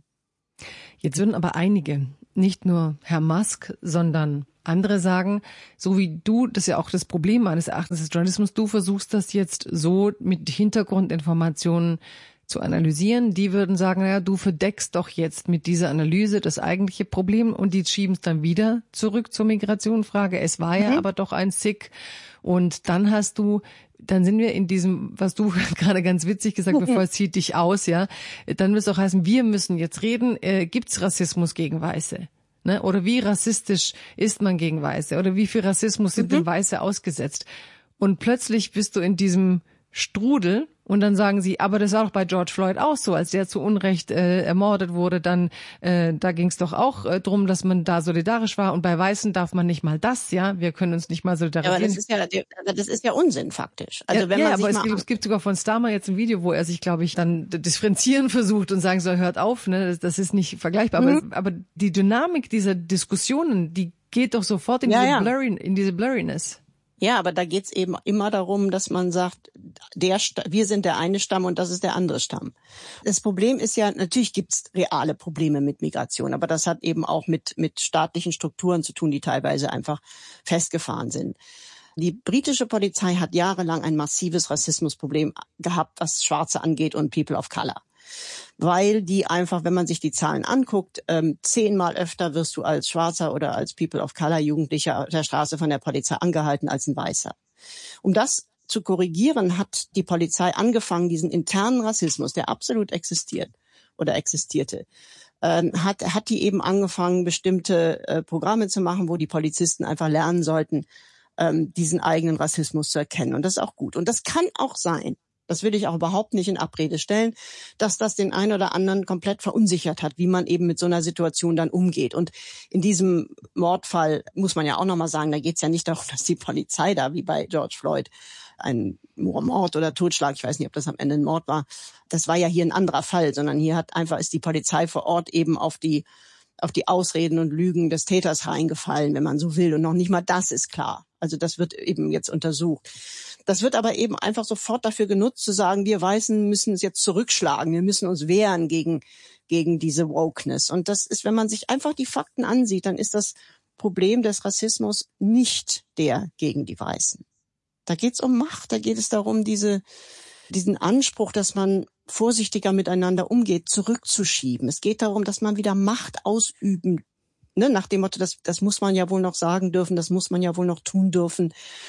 Jetzt würden aber einige, nicht nur Herr Musk, sondern andere sagen, so wie du, das ist ja auch das Problem meines Erachtens des Journalismus, du versuchst das jetzt so mit Hintergrundinformationen zu analysieren. Die würden sagen, naja, du verdeckst doch jetzt mit dieser Analyse das eigentliche Problem, und die schieben es dann wieder zurück zur Migrationfrage. Es war ja mhm. aber doch ein Sick. Und dann hast du, dann sind wir in diesem, was du gerade ganz witzig gesagt hast, bevor es zieht dich aus, ja, dann wird es auch heißen, wir müssen jetzt reden, äh, gibt's Rassismus gegen Weiße? Ne? Oder wie rassistisch ist man gegen Weiße? Oder wie viel Rassismus sind mhm. denn Weiße ausgesetzt? Und plötzlich bist du in diesem Strudel, und dann sagen sie, aber das war doch bei George Floyd auch so, als der zu Unrecht äh, ermordet wurde, dann äh, da ging es doch auch äh, drum, dass man da solidarisch war, und bei Weißen darf man nicht mal das, ja, wir können uns nicht mal solidarisieren. Ja, aber das ist ja, das ist ja Unsinn faktisch. Also ja, wenn ja, man aber sich es mal gibt, es gibt sogar von Starmer jetzt ein Video, wo er sich, glaube ich, dann differenzieren versucht und sagen soll, hört auf, ne, das, das ist nicht vergleichbar. Mhm. Aber, aber die Dynamik dieser Diskussionen, die geht doch sofort in ja, diese ja. Blurry, in diese Blurriness. Ja, aber da geht's eben immer darum, dass man sagt, der wir sind der eine Stamm und das ist der andere Stamm. Das Problem ist ja, natürlich gibt's reale Probleme mit Migration, aber das hat eben auch mit mit staatlichen Strukturen zu tun, die teilweise einfach festgefahren sind. Die britische Polizei hat jahrelang ein massives Rassismusproblem gehabt, was Schwarze angeht und People of Color. Weil die einfach, wenn man sich die Zahlen anguckt, ähm, zehnmal öfter wirst du als Schwarzer oder als People of Color Jugendlicher auf der Straße von der Polizei angehalten als ein Weißer. Um das zu korrigieren, hat die Polizei angefangen, diesen internen Rassismus, der absolut existiert oder existierte, ähm, hat, hat die eben angefangen, bestimmte äh, Programme zu machen, wo die Polizisten einfach lernen sollten, ähm, diesen eigenen Rassismus zu erkennen. Und das ist auch gut. Und das kann auch sein, das will ich auch überhaupt nicht in Abrede stellen, dass das den einen oder anderen komplett verunsichert hat, wie man eben mit so einer Situation dann umgeht. Und in diesem Mordfall muss man ja auch nochmal sagen, da geht es ja nicht darum, dass die Polizei da, wie bei George Floyd, ein Mord oder Totschlag, ich weiß nicht, ob das am Ende ein Mord war, das war ja hier ein anderer Fall, sondern hier hat einfach ist die Polizei vor Ort eben auf die auf die Ausreden und Lügen des Täters reingefallen, wenn man so will. Und noch nicht mal das ist klar. Also das wird eben jetzt untersucht. Das wird aber eben einfach sofort dafür genutzt, zu sagen, wir Weißen müssen es jetzt zurückschlagen, wir müssen uns wehren gegen gegen diese Wokeness. Und das ist, wenn man sich einfach die Fakten ansieht, dann ist das Problem des Rassismus nicht der gegen die Weißen. Da geht es um Macht, da geht es darum, diese diesen Anspruch, dass man vorsichtiger miteinander umgeht, zurückzuschieben. Es geht darum, dass man wieder Macht ausüben, ne, nach dem Motto, das, das muss man ja wohl noch sagen dürfen, das muss man ja wohl noch tun dürfen.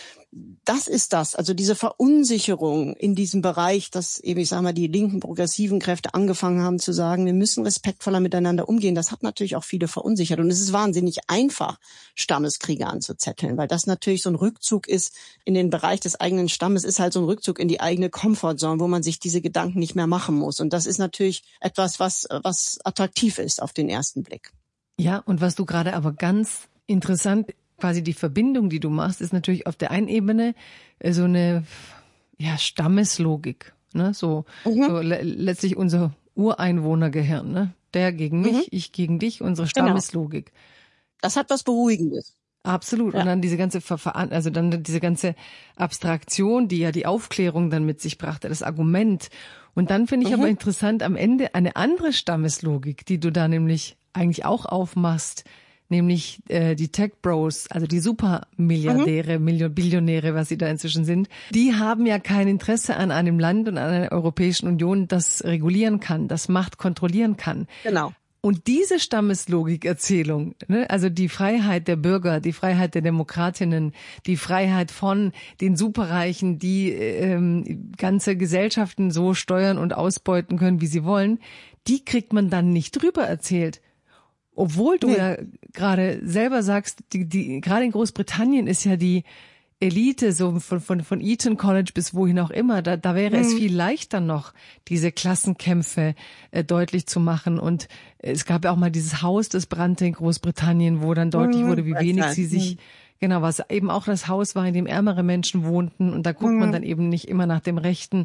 Das ist das, also diese Verunsicherung in diesem Bereich, dass eben, ich sage mal, die linken progressiven Kräfte angefangen haben zu sagen, wir müssen respektvoller miteinander umgehen. Das hat natürlich auch viele verunsichert. Und es ist wahnsinnig einfach, Stammeskriege anzuzetteln, weil das natürlich so ein Rückzug ist in den Bereich des eigenen Stammes, ist halt so ein Rückzug in die eigene Comfortzone, wo man sich diese Gedanken nicht mehr machen muss. Und das ist natürlich etwas, was, was attraktiv ist auf den ersten Blick. Ja, und was du gerade aber ganz interessant quasi die Verbindung, die du machst, ist natürlich auf der einen Ebene so eine ja, Stammeslogik, ne? So, mhm. so le- letztlich unser Ureinwohnergehirn, ne? Der gegen mich, mhm. ich gegen dich, unsere Stammeslogik. Genau. Das hat was Beruhigendes. Absolut. Ja. Und dann diese ganze Ver- also dann diese ganze Abstraktion, die ja die Aufklärung dann mit sich brachte, das Argument. Und dann finde ich mhm. aber interessant am Ende eine andere Stammeslogik, die du da nämlich eigentlich auch aufmachst, nämlich äh, die Tech-Bros, also die Supermilliardäre, mhm. Million- Billionäre, was sie da inzwischen sind, die haben ja kein Interesse an einem Land und an einer Europäischen Union, das regulieren kann, das Macht kontrollieren kann. Genau. Und diese Stammeslogikerzielung, ne, also die Freiheit der Bürger, die Freiheit der Demokratinnen, die Freiheit von den Superreichen, die ähm, ganze Gesellschaften so steuern und ausbeuten können, wie sie wollen, die kriegt man dann nicht drüber erzählt. Obwohl du nee. ja gerade selber sagst, die, die, gerade in Großbritannien ist ja die Elite, so von, von, von Eton College bis wohin auch immer, da, da wäre mhm. es viel leichter noch, diese Klassenkämpfe äh, deutlich zu machen. Und es gab ja auch mal dieses Haus, das brannte in Großbritannien, wo dann deutlich mhm. wurde, wie wenig sie sich, genau, was eben auch das Haus war, in dem ärmere Menschen wohnten. Und da guckt mhm. man dann eben nicht immer nach dem Rechten.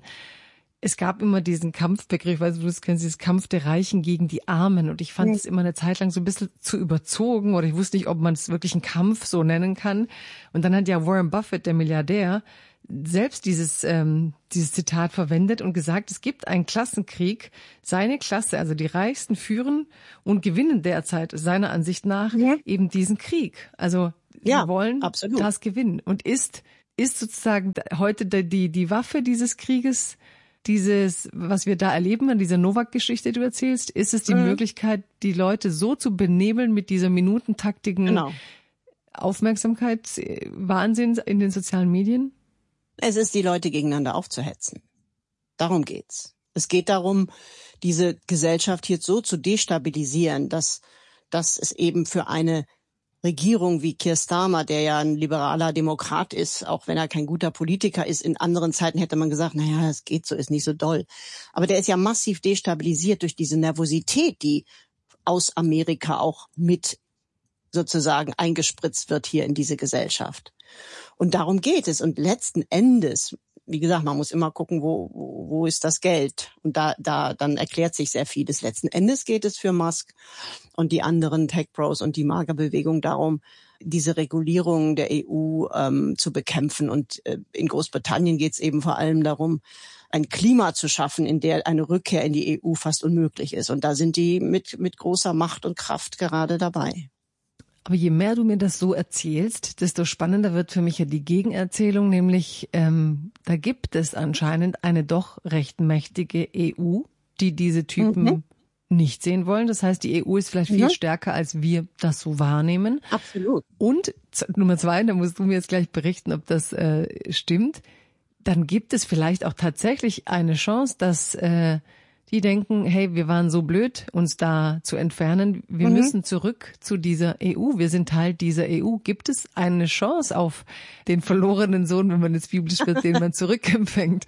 Es gab immer diesen Kampfbegriff, also du das kennst, dieses Kampf der Reichen gegen die Armen. Und ich fand es immer eine Zeit lang so ein bisschen zu überzogen oder ich wusste nicht, ob man es wirklich einen Kampf so nennen kann. Und dann hat ja Warren Buffett, der Milliardär, selbst dieses ähm, dieses Zitat verwendet und gesagt, es gibt einen Klassenkrieg. Seine Klasse, also die Reichsten, führen und gewinnen derzeit seiner Ansicht nach ja. eben diesen Krieg. Also sie ja, wollen absolut. das gewinnen. Und ist ist sozusagen heute die die Waffe dieses Krieges, dieses, was wir da erleben an dieser Novak-Geschichte, die du erzählst, ist es die mhm. Möglichkeit, die Leute so zu benebeln mit dieser minutentaktigen genau. Aufmerksamkeit, Wahnsinn in den sozialen Medien? Es ist, die Leute gegeneinander aufzuhetzen. Darum geht's. Es geht darum, diese Gesellschaft hier so zu destabilisieren, dass, dass es eben für eine Regierung wie Keir Starmer, der ja ein liberaler Demokrat ist, auch wenn er kein guter Politiker ist, in anderen Zeiten hätte man gesagt, naja, es geht so, ist nicht so doll. Aber der ist ja massiv destabilisiert durch diese Nervosität, die aus Amerika auch mit sozusagen eingespritzt wird hier in diese Gesellschaft. Und darum geht es. Und letzten Endes, wie gesagt, man muss immer gucken, wo, wo, wo ist das Geld? Und da, da, dann erklärt sich sehr vieles. Letzten Endes geht es für Musk und die anderen Tech-Pros und die Magerbewegung darum, diese Regulierung der E U ähm, zu bekämpfen. Und äh, in Großbritannien geht es eben vor allem darum, ein Klima zu schaffen, in der eine Rückkehr in die E U fast unmöglich ist. Und da sind die mit, mit großer Macht und Kraft gerade dabei. Aber je mehr du mir das so erzählst, desto spannender wird für mich ja die Gegenerzählung, nämlich ähm, da gibt es anscheinend eine doch recht mächtige E U, die diese Typen mhm. nicht sehen wollen. Das heißt, die E U ist vielleicht viel mhm. stärker, als wir das so wahrnehmen. Absolut. Und Nummer zwei, da musst du mir jetzt gleich berichten, ob das äh, stimmt. Dann gibt es vielleicht auch tatsächlich eine Chance, dass äh, die denken, hey, wir waren so blöd, uns da zu entfernen. Wir mhm. müssen zurück zu dieser E U. Wir sind Teil dieser E U. Gibt es eine Chance auf den verlorenen Sohn, wenn man jetzt biblisch wird, den man zurückempfängt?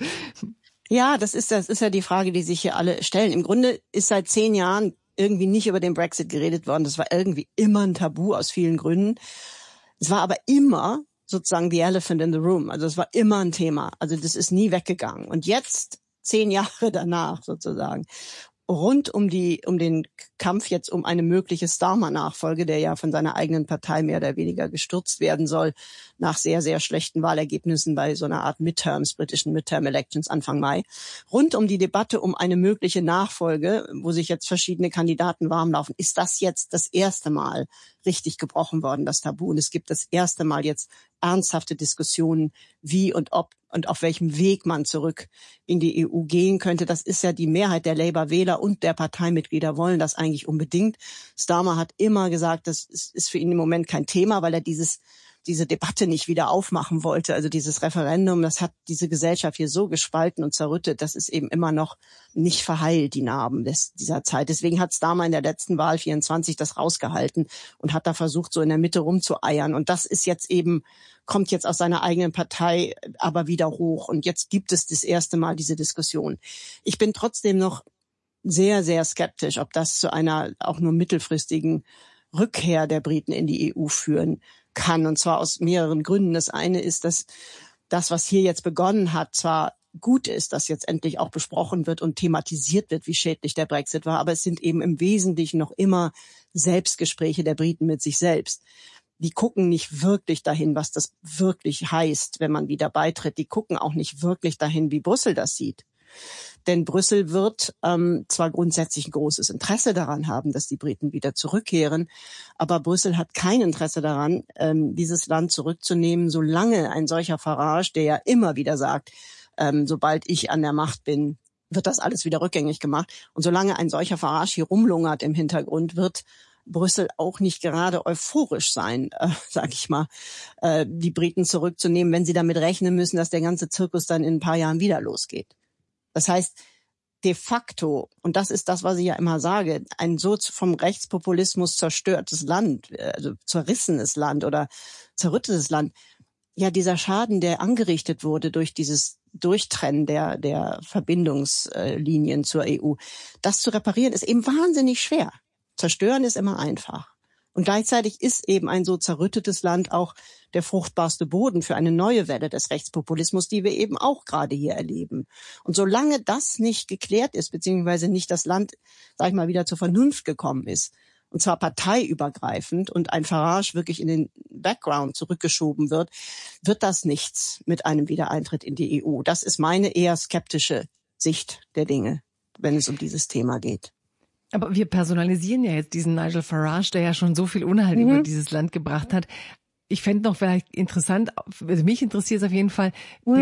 Ja, das ist, das ist ja die Frage, die sich hier alle stellen. Im Grunde ist seit zehn Jahren irgendwie nicht über den Brexit geredet worden. Das war irgendwie immer ein Tabu aus vielen Gründen. Es war aber immer sozusagen the elephant in the room. Also es war immer ein Thema. Also das ist nie weggegangen. Und jetzt, zehn Jahre danach sozusagen, rund um die um den Kampf jetzt um eine mögliche Starmer-Nachfolge, der ja von seiner eigenen Partei mehr oder weniger gestürzt werden soll, nach sehr, sehr schlechten Wahlergebnissen bei so einer Art Midterms, britischen Midterm-Elections Anfang Mai. Rund um die Debatte um eine mögliche Nachfolge, wo sich jetzt verschiedene Kandidaten warmlaufen, ist das jetzt das erste Mal richtig gebrochen worden, das Tabu. Und es gibt das erste Mal jetzt ernsthafte Diskussionen, wie und ob und auf welchem Weg man zurück in die E U gehen könnte. Das ist ja die Mehrheit der Labour-Wähler und der Parteimitglieder wollen das eigentlich unbedingt. Starmer hat immer gesagt, das ist für ihn im Moment kein Thema, weil er dieses diese Debatte nicht wieder aufmachen wollte. Also dieses Referendum, das hat diese Gesellschaft hier so gespalten und zerrüttet, das ist eben immer noch nicht verheilt, die Narben des, dieser Zeit. Deswegen hat Starmer in der letzten Wahl vierundzwanzig das rausgehalten und hat da versucht, so in der Mitte rumzueiern. Und das ist jetzt eben, kommt jetzt aus seiner eigenen Partei aber wieder hoch. Und jetzt gibt es das erste Mal diese Diskussion. Ich bin trotzdem noch sehr, sehr skeptisch, ob das zu einer auch nur mittelfristigen Rückkehr der Briten in die E U führen kann. Und zwar aus mehreren Gründen. Das eine ist, dass das, was hier jetzt begonnen hat, zwar gut ist, dass jetzt endlich auch besprochen wird und thematisiert wird, wie schädlich der Brexit war, aber es sind eben im Wesentlichen noch immer Selbstgespräche der Briten mit sich selbst. Die gucken nicht wirklich dahin, was das wirklich heißt, wenn man wieder beitritt. Die gucken auch nicht wirklich dahin, wie Brüssel das sieht. Denn Brüssel wird ähm, zwar grundsätzlich ein großes Interesse daran haben, dass die Briten wieder zurückkehren, aber Brüssel hat kein Interesse daran, ähm, dieses Land zurückzunehmen, solange ein solcher Farage, der ja immer wieder sagt, ähm, sobald ich an der Macht bin, wird das alles wieder rückgängig gemacht. Und solange ein solcher Farage hier rumlungert im Hintergrund, wird Brüssel auch nicht gerade euphorisch sein, äh, sag ich mal, äh, die Briten zurückzunehmen, wenn sie damit rechnen müssen, dass der ganze Zirkus dann in ein paar Jahren wieder losgeht. Das heißt, de facto, und das ist das, was ich ja immer sage, ein so vom Rechtspopulismus zerstörtes Land, also zerrissenes Land oder zerrüttetes Land, ja, dieser Schaden, der angerichtet wurde durch dieses Durchtrennen der, der Verbindungslinien zur E U, das zu reparieren, ist eben wahnsinnig schwer. Zerstören ist immer einfach. Und gleichzeitig ist eben ein so zerrüttetes Land auch der fruchtbarste Boden für eine neue Welle des Rechtspopulismus, die wir eben auch gerade hier erleben. Und solange das nicht geklärt ist, beziehungsweise nicht das Land, sag ich mal, wieder zur Vernunft gekommen ist, und zwar parteiübergreifend und ein Farage wirklich in den Background zurückgeschoben wird, wird das nichts mit einem Wiedereintritt in die E U. Das ist meine eher skeptische Sicht der Dinge, wenn es um dieses Thema geht. Aber wir personalisieren ja jetzt diesen Nigel Farage, der ja schon so viel Unheil mhm. über dieses Land gebracht hat. Ich fände noch vielleicht interessant, also mich interessiert es auf jeden Fall,